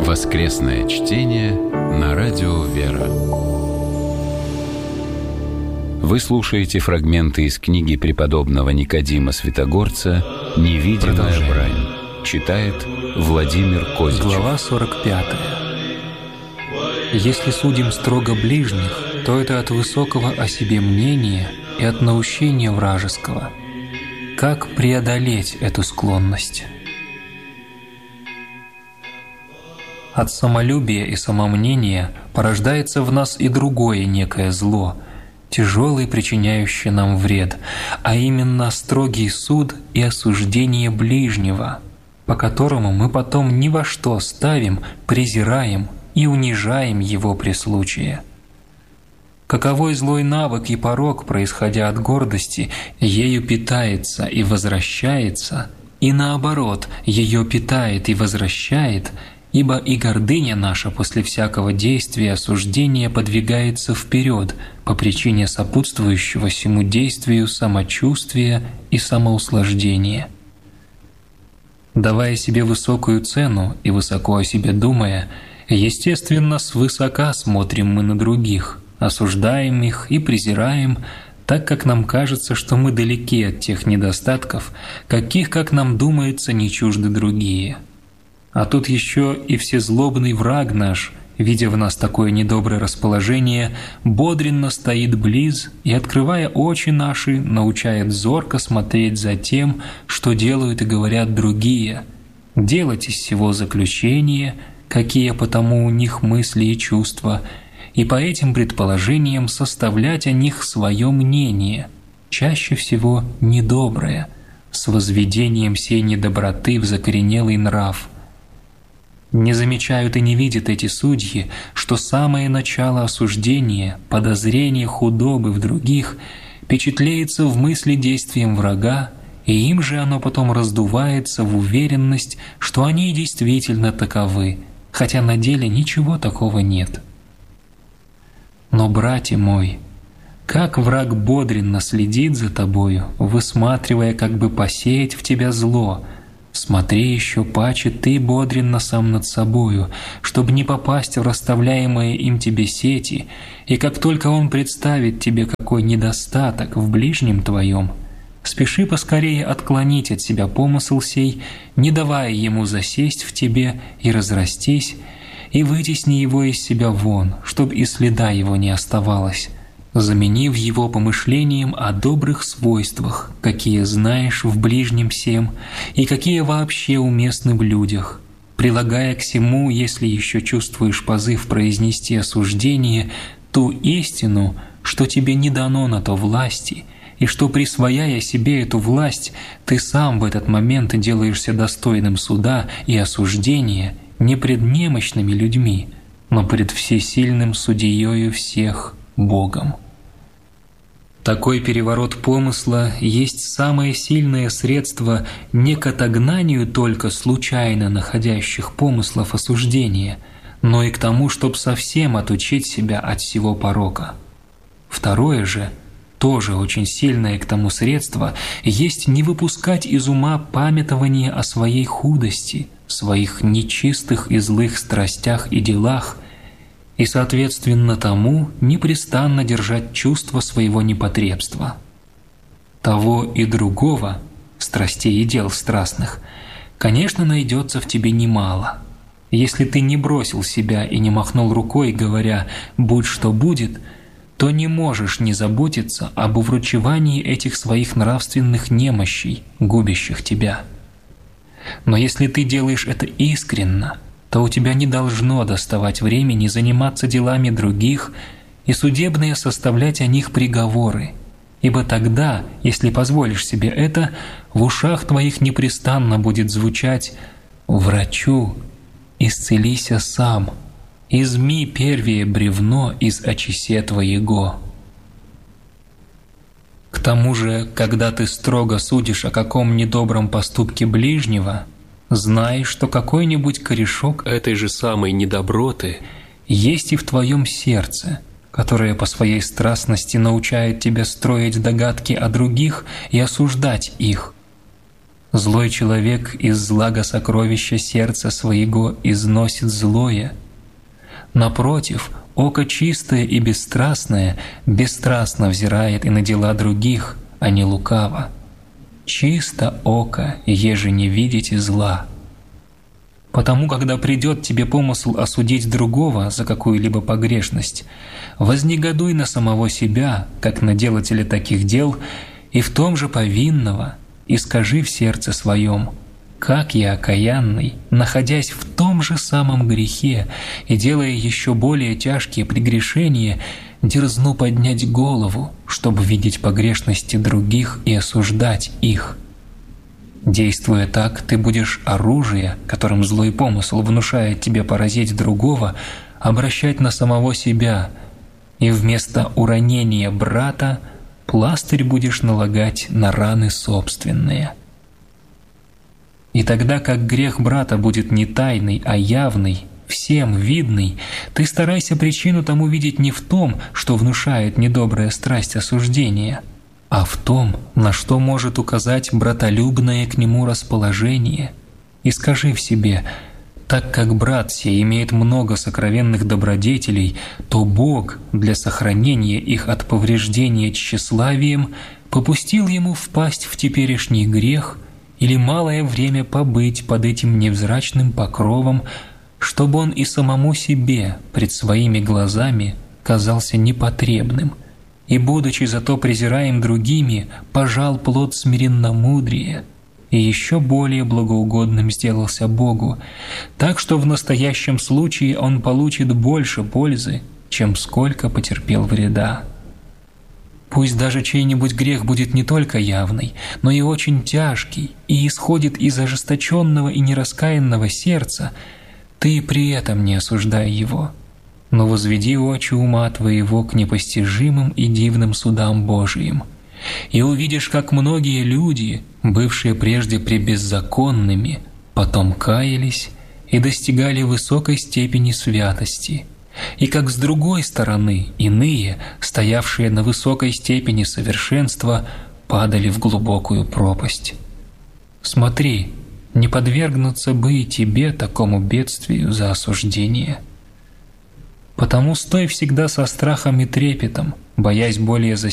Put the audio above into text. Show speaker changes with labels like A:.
A: Воскресное чтение на радио «Вера». Вы слушаете фрагменты из книги преподобного Никодима Святогорца «Невидимая брань». Читает Владимир Козичев.
B: Глава 45. Если судим строго ближних, то это от высокого о себе мнения и от наущения вражеского. Как преодолеть эту склонность? От самолюбия и самомнения порождается в нас и другое некое зло, тяжелое, причиняющее нам вред, а именно строгий суд и осуждение ближнего, по которому мы потом ни во что ставим, презираем и унижаем его при случае. Каковой злой навык и порок, происходя от гордости, ею питается и возвращается, и наоборот, ее питает и возвращает, ибо и гордыня наша после всякого действия и осуждения подвигается вперед по причине сопутствующего сему действию самочувствия и самоуслаждения. Давая себе высокую цену и высоко о себе думая, естественно, свысока смотрим мы на других, осуждаем их и презираем, так как нам кажется, что мы далеки от тех недостатков, каких, как нам думается, не чужды другие. А тут еще и всезлобный враг наш, видя в нас такое недоброе расположение, бодренно стоит близ и, открывая очи наши, научает зорко смотреть за тем, что делают и говорят другие, делать из всего заключения, какие потому у них мысли и чувства, и по этим предположениям составлять о них свое мнение, чаще всего недоброе, с возведением сей недоброты в закоренелый нрав. Не замечают и не видят эти судьи, что самое начало осуждения, подозрения худобы в других впечатляется в мысли действием врага, и им же оно потом раздувается в уверенность, что они действительно таковы, хотя на деле ничего такого нет. Но, братья мой, как враг бодренно следит за тобою, высматривая, как бы посеять в тебя зло, смотри еще паче ты бодренно сам над собою, чтобы не попасть в расставляемые им тебе сети, и как только он представит тебе какой недостаток в ближнем твоем, спеши поскорее отклонить от себя помысл сей, не давая ему засесть в тебе и разрастись, и вытесни его из себя вон, чтоб и следа его не оставалось, заменив его помышлением о добрых свойствах, какие знаешь в ближнем сем и какие вообще уместны в людях, прилагая к сему, если еще чувствуешь позыв произнести осуждение, ту истину, что тебе не дано на то власти, и что, присвояя себе эту власть, ты сам в этот момент делаешься достойным суда и осуждения не пред немощными людьми, но пред всесильным судьею всех Богом. Такой переворот помысла есть самое сильное средство не к отогнанию только случайно находящих помыслов осуждения, но и к тому, чтобы совсем отучить себя от всего порока. Второе же, тоже очень сильное к тому средство, есть не выпускать из ума памятование о своей худости, своих нечистых и злых страстях и делах, и, соответственно тому, непрестанно держать чувство своего непотребства. Того и другого, страстей и дел страстных, конечно, найдется в тебе немало. Если ты не бросил себя и не махнул рукой, говоря «будь что будет», то не можешь не заботиться об уврачевании этих своих нравственных немощей, губящих тебя. Но если ты делаешь это искренно, то у тебя не должно доставать времени заниматься делами других и судебные составлять о них приговоры, ибо тогда, если позволишь себе это, в ушах твоих непрестанно будет звучать «Врачу, исцелися сам, изми первее бревно из очисе твоего». К тому же, когда ты строго судишь о каком недобром поступке ближнего, знай, что какой-нибудь корешок этой же самой недоброты есть и в твоем сердце, которое по своей страстности научает тебя строить догадки о других и осуждать их. Злой человек из злага сокровища сердца своего износит злое. Напротив, око чистое и бесстрастное бесстрастно взирает и на дела других, а не лукаво. Чисто око, еже не видите зла. Потому, когда придет тебе помысл осудить другого за какую-либо погрешность, вознегодуй на самого себя, как на делателя таких дел, и в том же повинного, и скажи в сердце своем: «Как я окаянный, находясь в том же самом грехе и делая еще более тяжкие прегрешения, дерзну поднять голову, чтобы видеть погрешности других и осуждать их». Действуя так, ты будешь оружие, которым злой помысл внушает тебе поразить другого, обращать на самого себя, и вместо уронения брата пластырь будешь налагать на раны собственные. И тогда как грех брата будет не тайный, а явный, всем видный, ты старайся причину тому видеть не в том, что внушает недобрая страсть осуждения, а в том, на что может указать братолюбное к нему расположение. И скажи в себе: так как брат сей имеет много сокровенных добродетелей, то Бог для сохранения их от повреждения тщеславием попустил ему впасть в теперешний грех или малое время побыть под этим невзрачным покровом, чтобы он и самому себе пред своими глазами казался непотребным, и, будучи зато презираем другими, пожал плод смиренномудрия, и еще более благоугодным сделался Богу, так что в настоящем случае он получит больше пользы, чем сколько потерпел вреда. Пусть даже чей-нибудь грех будет не только явный, но и очень тяжкий, и исходит из ожесточенного и нераскаянного сердца, ты при этом не осуждай его, но возведи очи ума твоего к непостижимым и дивным судам Божиим, и увидишь, как многие люди, бывшие прежде пребеззаконными, потом каялись и достигали высокой степени святости, и как с другой стороны иные, стоявшие на высокой степени совершенства, падали в глубокую пропасть. Смотри, не подвергнуться бы и тебе такому бедствию за осуждение. Потому стой всегда со страхом и трепетом, боясь более за